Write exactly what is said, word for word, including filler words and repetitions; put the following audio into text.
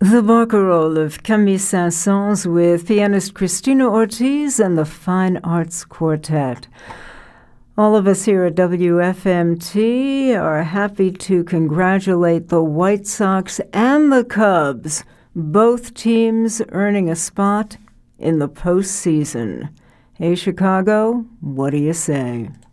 The Barcarolle of Camille Saint-Saëns with pianist Cristina Ortiz and the Fine Arts Quartet. All of us here at W F M T are happy to congratulate the White Sox and the Cubs, both teams earning a spot in the postseason. Hey, Chicago, what do you say?